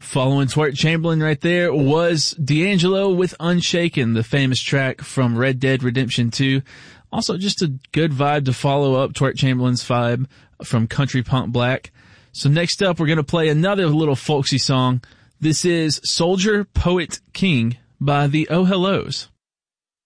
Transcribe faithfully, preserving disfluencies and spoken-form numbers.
Following Twirt Chamberlain right there was D'Angelo with Unshaken, the famous track from Red Dead Redemption two. Also just a good vibe to follow up Twirt Chamberlain's vibe from Country Punk Black. So next up, we're going to play another little folksy song. This is Soldier, Poet, King by the Oh Hellos.